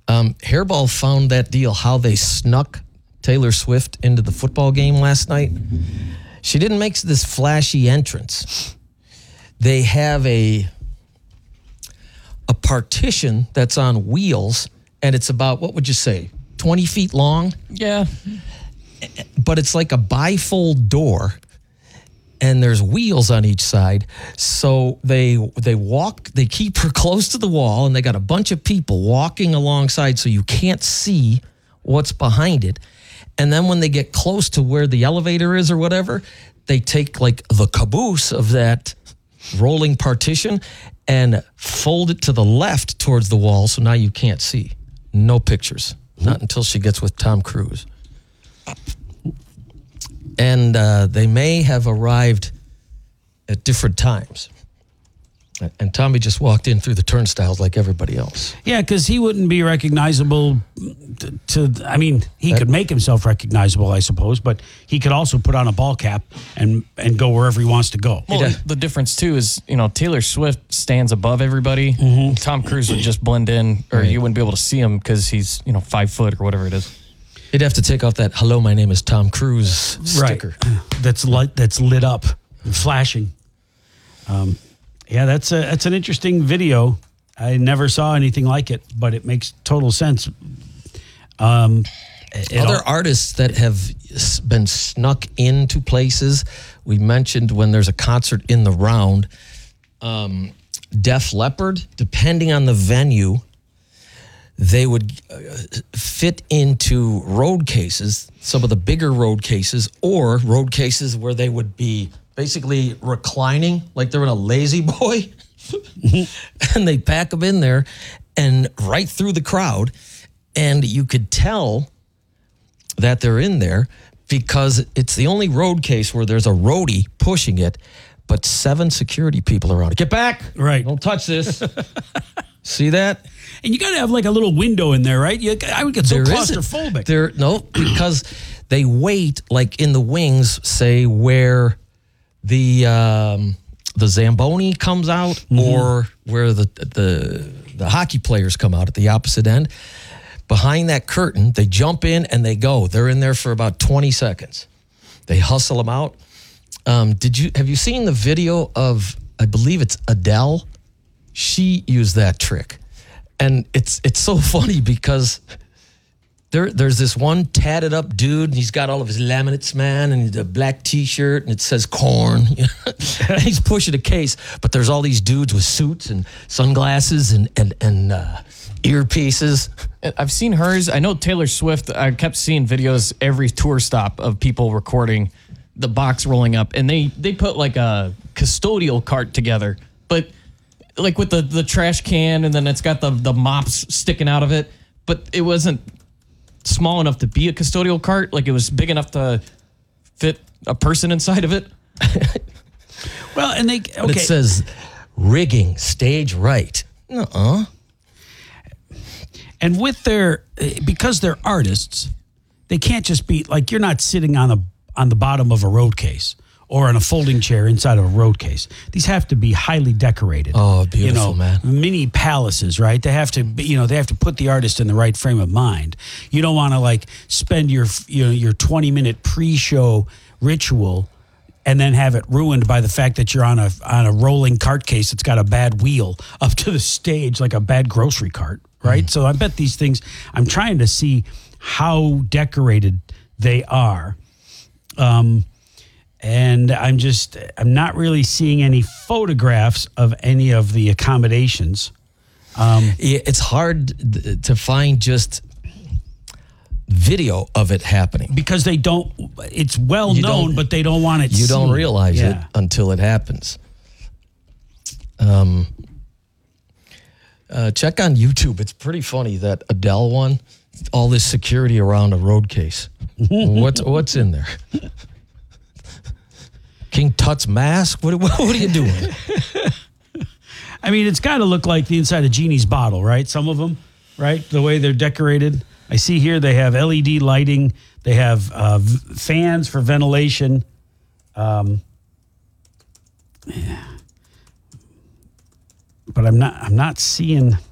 Hairball found that deal, how they snuck Taylor Swift into the football game last night. She didn't make this flashy entrance. They have a partition that's on wheels, and it's about, what would you say, 20 feet long? Yeah. But it's like a bifold door, and there's wheels on each side. So they keep her close to the wall, and they got a bunch of people walking alongside so you can't see what's behind it. And then when they get close to where the elevator is or whatever, they take like the caboose of that rolling partition and fold it to the left towards the wall, so now you can't see. No pictures. Not until she gets with Tom Cruise. And they may have arrived at different times. And Tommy just walked in through the turnstiles like everybody else. Yeah, because he wouldn't be recognizable he could make himself recognizable, I suppose, but he could also put on a ball cap and go wherever he wants to go. Well, the difference, too, is, Taylor Swift stands above everybody. Mm-hmm. Tom Cruise would just blend in, or you wouldn't be able to see him because he's, 5 foot or whatever it is. You'd have to take off that "Hello, my name is Tom Cruise" sticker. Right. That's lit up and flashing. Yeah, that's an interesting video. I never saw anything like it, but it makes total sense. Other artists that have been snuck into places, we mentioned when there's a concert in the round, Def Leppard, depending on the venue, they would fit into road cases, some of the bigger road cases, or road cases where they would be basically reclining like they're in a lazy boy. And they pack them in there and right through the crowd. And you could tell that they're in there because it's the only road case where there's a roadie pushing it, but 7 security people around it. Get back. Right. Don't touch this. See that? And you got to have like a little window in there, right? I would get so claustrophobic. No, because they wait like in the wings, say where the Zamboni comes out, or where the hockey players come out at the opposite end. Behind that curtain, they jump in and they go. They're in there for about 20 seconds. They hustle them out. Have you seen the video of, I believe it's Adele? She used that trick. And it's so funny because there's this one tatted up dude, and he's got all of his laminates, man, and a black T-shirt, and it says corn. And he's pushing a case, but there's all these dudes with suits and sunglasses and earpieces. I've seen hers. I know Taylor Swift, I kept seeing videos every tour stop of people recording the box rolling up, and they put like a custodial cart together, but like with the trash can, and then it's got the mops sticking out of it, but it wasn't small enough to be a custodial cart. Like it was big enough to fit a person inside of it. Well, and But it says rigging stage right. Nuh-uh. And with because they're artists, they can't just be like, you're not sitting on the bottom of a road case or on a folding chair inside of a road case. These have to be highly decorated. Oh, beautiful, man. Mini palaces, right? They have to be, they have to put the artist in the right frame of mind. You don't want to like spend your 20-minute pre-show ritual and then have it ruined by the fact that you're on a rolling cart case that's got a bad wheel up to the stage, like a bad grocery cart, right? Mm. So I bet these things, I'm trying to see how decorated they are. And I'm not really seeing any photographs of any of the accommodations. It's hard to find just video of it happening. Because it's well known, but they don't want it seen. You don't realize it until it happens. Check on YouTube. It's pretty funny, that Adele one. All this security around a road case. What's in there? King Tut's mask? What are you doing? I mean, it's got to look like the inside of Genie's bottle, right? Some of them, right? The way they're decorated. I see here they have LED lighting. They have fans for ventilation. But I'm not seeing